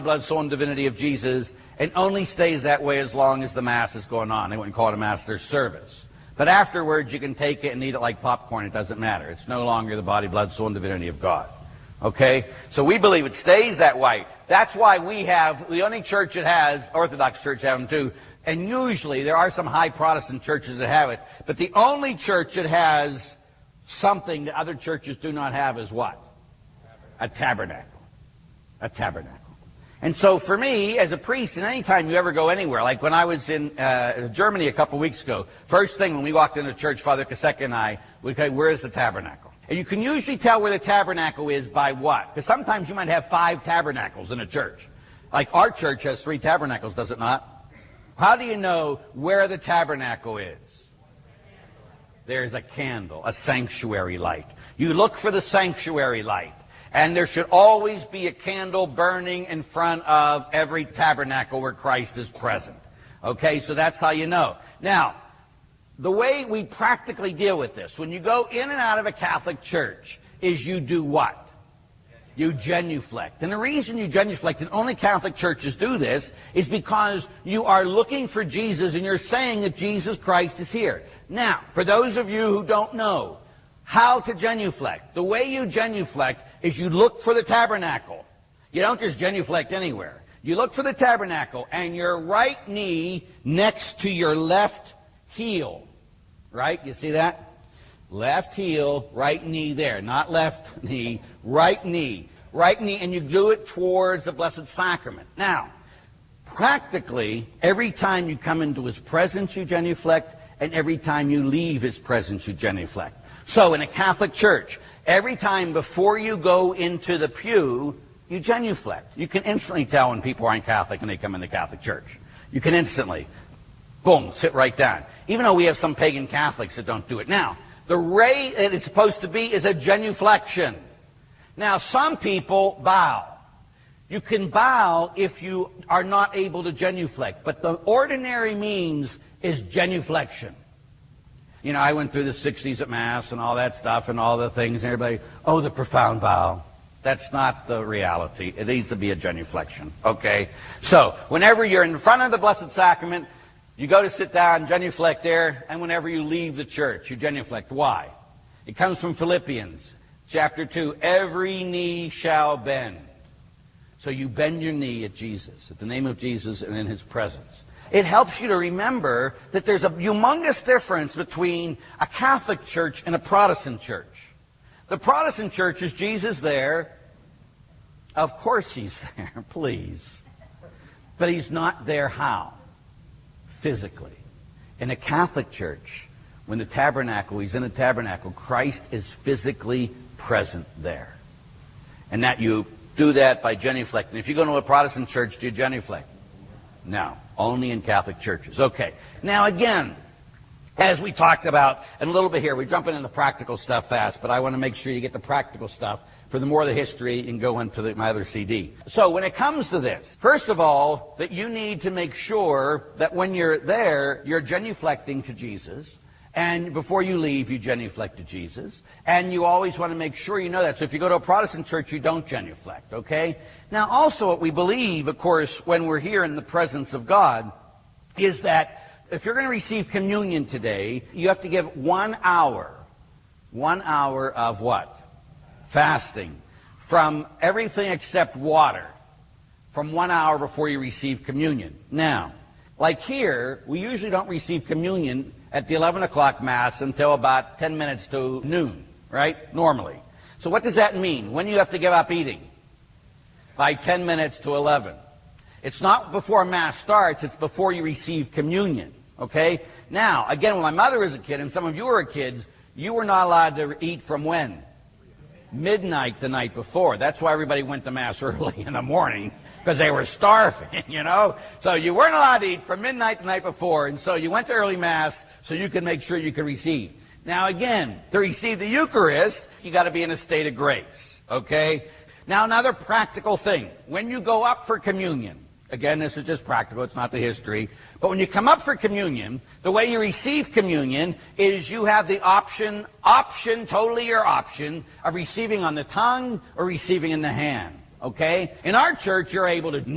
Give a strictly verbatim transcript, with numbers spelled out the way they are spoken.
blood, soul, and divinity of Jesus, and only stays that way as long as the Mass is going on. They wouldn't call it a Mass, their service. But afterwards, you can take it and eat it like popcorn. It doesn't matter. It's no longer the body, blood, soul, and divinity of God. Okay? So we believe it stays that way. That's why we have, the only church that has, Orthodox Church have them too, and usually there are some high Protestant churches that have it, but the only church that has something that other churches do not have is what? A tabernacle. A tabernacle. And so for me, as a priest, and anytime you ever go anywhere, like when I was in uh, Germany a couple weeks ago, first thing when we walked into church, Father Kaseka and I, we'd say, where is the tabernacle? And you can usually tell where the tabernacle is by what? Because sometimes you might have five tabernacles in a church. Like our church has three tabernacles, does it not? How do you know where the tabernacle is? There's a candle, a sanctuary light. You look for the sanctuary light. And there should always be a candle burning in front of every tabernacle where Christ is present. Okay, so that's how you know. Now, the way we practically deal with this, when you go in and out of a Catholic church, is you do what? You genuflect. And the reason you genuflect, and only Catholic churches do this, is because you are looking for Jesus and you're saying that Jesus Christ is here. Now, for those of you who don't know how to genuflect, the way you genuflect is you look for the tabernacle. You don't just genuflect anywhere. You look for the tabernacle and your right knee next to your left heel. Right? You see that? Left heel, right knee there. Not left knee, right knee. Right knee, and you do it towards the Blessed Sacrament. Now, practically, every time you come into His presence, you genuflect, and every time you leave His presence, you genuflect. So in a Catholic church, every time before you go into the pew, you genuflect. You can instantly tell when people aren't Catholic and they come into Catholic church. You can instantly, boom, sit right down. Even though we have some pagan Catholics that don't do it. Now, the way that it's supposed to be is a genuflection. Now, some people bow. You can bow if you are not able to genuflect, but the ordinary means is genuflection. You know, I went through the sixties at Mass and all that stuff and all the things, and everybody, oh, the profound bow. That's not the reality. It needs to be a genuflection, okay? So, whenever you're in front of the Blessed Sacrament, you go to sit down, genuflect there, and whenever you leave the church, you genuflect. Why? It comes from Philippians, chapter two. Every knee shall bend. So you bend your knee at Jesus, at the name of Jesus and in His presence. It helps you to remember that there's a humongous difference between a Catholic church and a Protestant church. The Protestant church, is Jesus there? Of course He's there, please. But He's not there how? Physically. In a Catholic church, when the tabernacle, He's in the tabernacle, Christ is physically present there. And that you do that by genuflecting. If you go to a Protestant church, do you genuflect? No. Only in Catholic churches. Okay. Now again, as we talked about, and a little bit here, we're jumping into practical stuff fast, but I want to make sure you get the practical stuff for the more of the history and go into the, my other C D. So when it comes to this, first of all, that you need to make sure that when you're there, you're genuflecting to Jesus. And before you leave, you genuflect to Jesus. And you always want to make sure you know that. So if you go to a Protestant church, you don't genuflect, okay? Now, also what we believe, of course, when we're here in the presence of God, is that if you're going to receive communion today, you have to give one hour, one hour of what? Fasting. From everything except water. From one hour before you receive communion. Now, like here, we usually don't receive communion at the eleven o'clock Mass until about ten minutes to noon, right? Normally. So what does that mean? When you have to give up eating? By ten minutes to eleven. It's not before Mass starts, it's before you receive communion, okay? Now, again, when my mother was a kid, and some of you were kids, you were not allowed to eat from when? Midnight the night before. That's why everybody went to Mass early in the morning, because they were starving, you know? So you weren't allowed to eat from midnight the night before, and so you went to early Mass so you could make sure you could receive. Now again, to receive the Eucharist, you got to be in a state of grace, okay? Now another practical thing. When you go up for communion, again, this is just practical, it's not the history, but when you come up for communion, the way you receive communion is you have the option, option, totally your option, of receiving on the tongue or receiving in the hand. Okay? In our church, you're able to